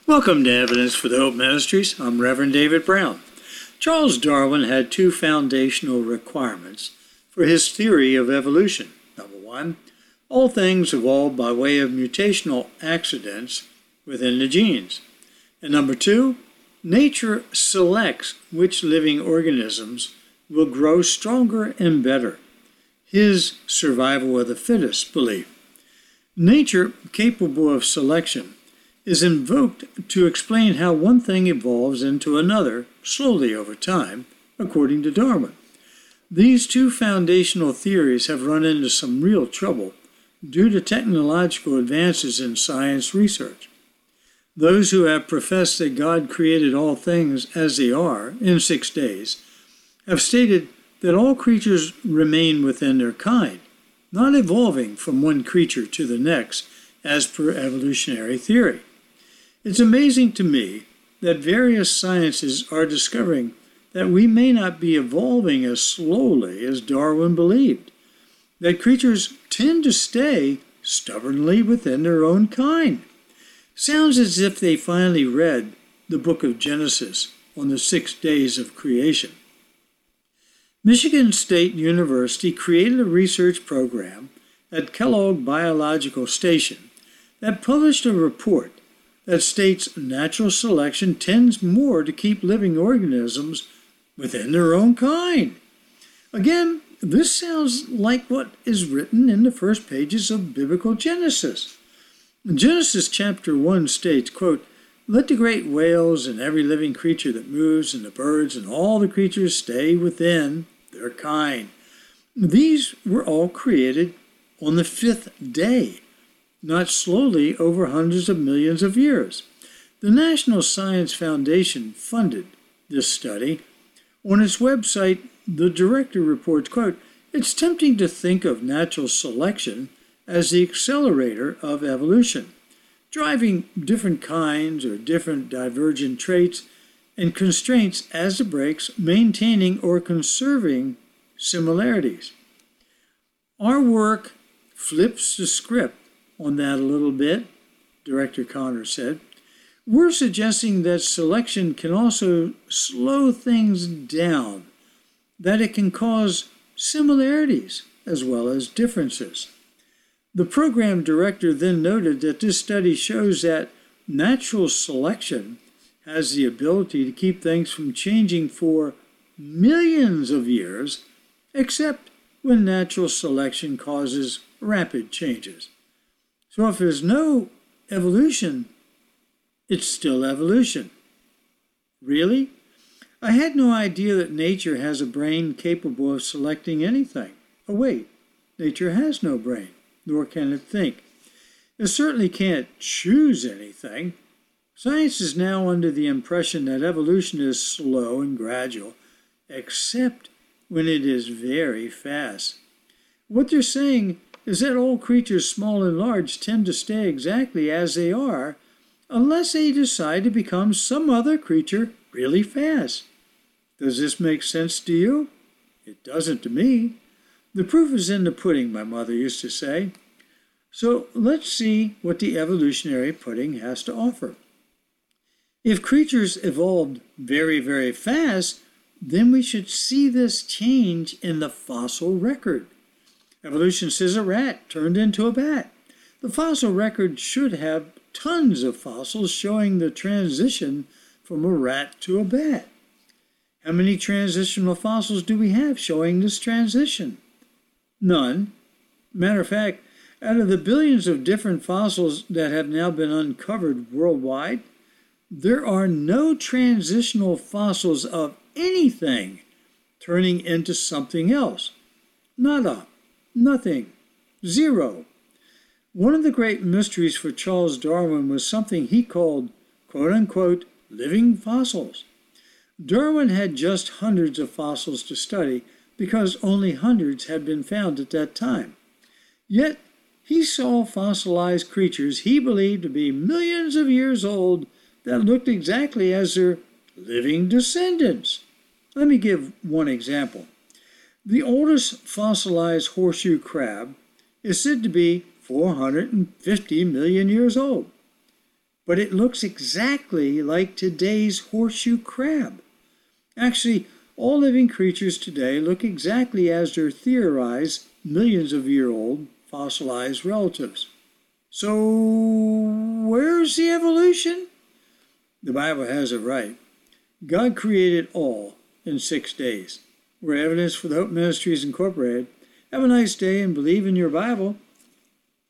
Welcome to Evidence for the Hope Ministries. I'm Reverend David Brown. Charles Darwin had two foundational requirements for his theory of evolution. Number one, all things evolve by way of mutational accidents within the genes. And number two, nature selects which living organisms will grow stronger and better. His survival of the fittest belief. Nature, capable of selection, is invoked to explain how one thing evolves into another slowly over time, according to Darwin. These two foundational theories have run into some real trouble due to technological advances in science research. Those who have professed that God created all things as they are in 6 days have stated that all creatures remain within their kind, not evolving from one creature to the next as per evolutionary theory. It's amazing to me that various sciences are discovering that we may not be evolving as slowly as Darwin believed, that creatures tend to stay stubbornly within their own kind. Sounds as if they finally read the book of Genesis on the 6 days of creation. Michigan State University created a research program at Kellogg Biological Station that published a report that states natural selection tends more to keep living organisms within their own kind. Again, this sounds like what is written in the first pages of biblical Genesis. Genesis chapter 1 states, quote, "Let the great whales and every living creature that moves and the birds and all the creatures stay within their kind." These were all created on the 5th day, not slowly over hundreds of millions of years. The National Science Foundation funded this study. On its website, the director reports, quote, "It's tempting to think of natural selection as the accelerator of evolution, driving different kinds or different divergent traits and constraints as the brakes, maintaining or conserving similarities." Our work flips the script on that a little bit, Director Connor said. We're suggesting that selection can also slow things down, that it can cause similarities as well as differences. The program director then noted that this study shows that natural selection has the ability to keep things from changing for millions of years, except when natural selection causes rapid changes. So if there's no evolution, it's still evolution. Really? I had no idea that nature has a brain capable of selecting anything. Oh wait, nature has no brain, nor can it think. It certainly can't choose anything. Science is now under the impression that evolution is slow and gradual, except when it is very fast. What they're saying is that all creatures, small and large, tend to stay exactly as they are unless they decide to become some other creature really fast. Does this make sense to you? It doesn't to me. The proof is in the pudding, my mother used to say. So let's see what the evolutionary pudding has to offer. If creatures evolved very, very fast, then we should see this change in the fossil record. Evolution says a rat turned into a bat. The fossil record should have tons of fossils showing the transition from a rat to a bat. How many transitional fossils do we have showing this transition? None. Matter of fact, out of the billions of different fossils that have now been uncovered worldwide, there are no transitional fossils of anything turning into something else. Nada. Nothing. Zero. One of the great mysteries for Charles Darwin was something he called, quote-unquote, living fossils. Darwin had just hundreds of fossils to study because only hundreds had been found at that time. Yet, he saw fossilized creatures he believed to be millions of years old that looked exactly as their living descendants. Let me give one example. The oldest fossilized horseshoe crab is said to be 450 million years old. but it looks exactly like today's horseshoe crab. Actually, all living creatures today look exactly as their theorized millions of year old fossilized relatives. So, where's the evolution? The Bible has it right. God created all in 6 days. We're Evidence for the Hope Ministries Incorporated. Have a nice day and believe in your Bible.